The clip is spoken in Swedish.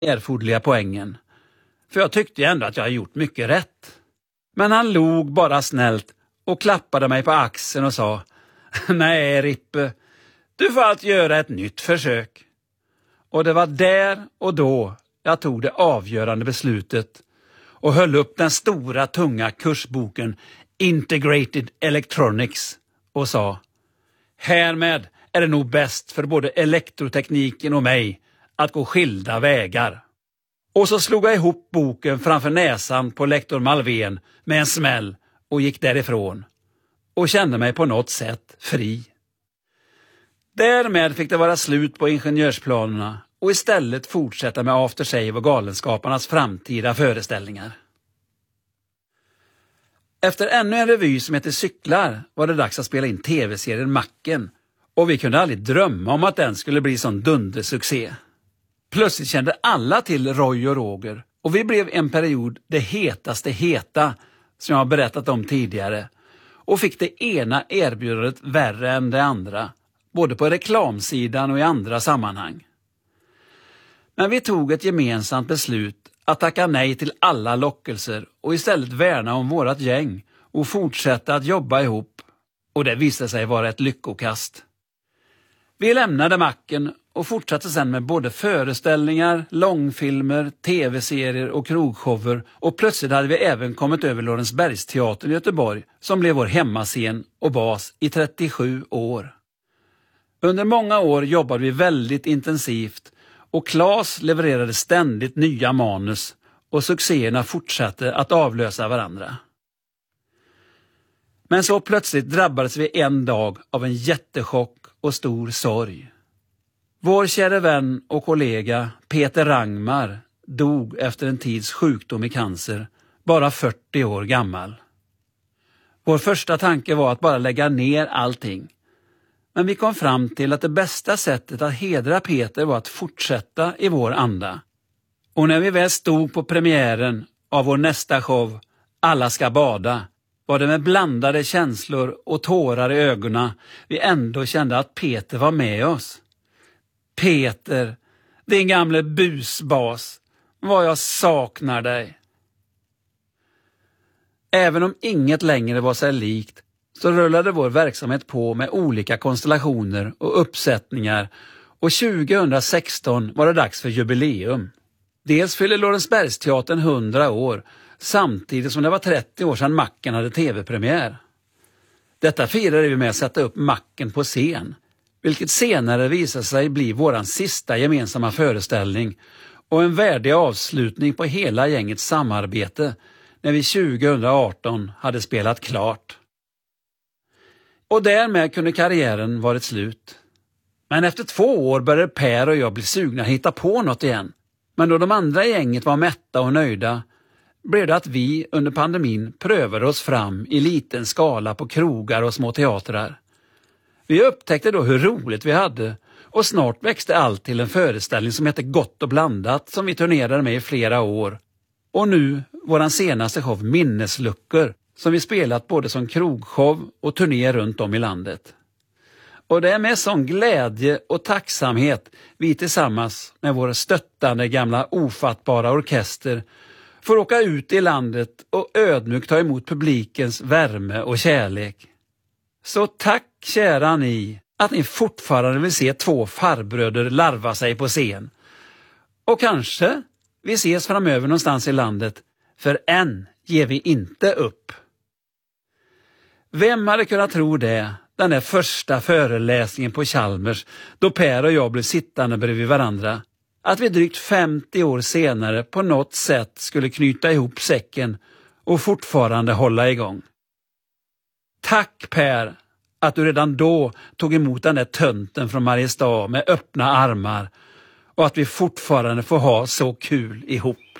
erforderliga poängen. För jag tyckte ändå att jag hade gjort mycket rätt. Men han log bara snällt och klappade mig på axeln och sa: Nej, Rippe, du får allt göra ett nytt försök. Och det var där och då jag tog det avgörande beslutet och höll upp den stora tunga kursboken Integrated Electronics och sa: Härmed är det nog bäst för både elektrotekniken och mig att gå skilda vägar. Och så slog jag ihop boken framför näsan på lektor Malvén med en smäll och gick därifrån och kände mig på något sätt fri. Därmed fick det vara slut på ingenjörsplanerna och istället fortsätta med After Shave och Galenskaparnas framtida föreställningar. Efter ännu en revy som heter Cyklar var det dags att spela in tv-serien Macken, och vi kunde aldrig drömma om att den skulle bli sån dundersuccé. Plötsligt kände alla till Roy och Roger, och vi blev en period det hetaste heta som jag har berättat om tidigare, och fick det ena erbjudandet värre än det andra, både på reklamsidan och i andra sammanhang. Men vi tog ett gemensamt beslut att tacka nej till alla lockelser och istället värna om vårat gäng och fortsätta att jobba ihop, och det visade sig vara ett lyckokast. Vi lämnade Macken och fortsatte sedan med både föreställningar, långfilmer, tv-serier och krogshower, och plötsligt hade vi även kommit över Lorensbergsteatern i Göteborg som blev vår hemmascen och bas i 37 år. Under många år jobbade vi väldigt intensivt och Claes levererade ständigt nya manus och succéerna fortsatte att avlösa varandra. Men så plötsligt drabbades vi en dag av en jättechock och stor sorg. Vår kära vän och kollega Peter Rangmar dog efter en tids sjukdom i cancer, bara 40 år gammal. Vår första tanke var att bara lägga ner allting. Men vi kom fram till att det bästa sättet att hedra Peter var att fortsätta i vår anda. Och när vi väl stod på premiären av vår nästa show, Alla ska bada, var det med blandade känslor och tårar i ögonen vi ändå kände att Peter var med oss. Peter, din gamle busbas, vad jag saknar dig. Även om inget längre var sig likt, så rullade vår verksamhet på med olika konstellationer och uppsättningar, och 2016 var det dags för jubileum. Dels fyller Lorensbergsteatern 100 år, samtidigt som det var 30 år sedan Macken hade tv-premiär. Detta firade vi med att sätta upp Macken på scen, vilket senare visade sig bli våran sista gemensamma föreställning och en värdig avslutning på hela gängets samarbete när vi 2018 hade spelat klart. Och därmed kunde karriären varit slut. Men efter 2 år började Per och jag bli sugna att hitta på något igen. Men då de andra i gänget var mätta och nöjda blev det att vi under pandemin prövade oss fram i liten skala på krogar och små teatrar. Vi upptäckte då hur roligt vi hade, och snart växte allt till en föreställning som heter Gott och blandat, som vi turnerade med i flera år. Och nu våran senaste show Minnesluckor, som vi spelat både som krogshow och turné runt om i landet. Och det är med sån glädje och tacksamhet vi tillsammans med våra stöttande gamla ofattbara orkester får åka ut i landet och ödmjukt ta emot publikens värme och kärlek. Så tack kära ni att ni fortfarande vill se 2 farbröder larva sig på scen. Och kanske vi ses framöver någonstans i landet, för än ger vi inte upp. Vem hade kunnat tro det, den där första föreläsningen på Chalmers, då Per och jag blev sittande bredvid varandra, att vi drygt 50 år senare på något sätt skulle knyta ihop säcken och fortfarande hålla igång. Tack Per, att du redan då tog emot den där tönten från Mariestad med öppna armar, och att vi fortfarande får ha så kul ihop.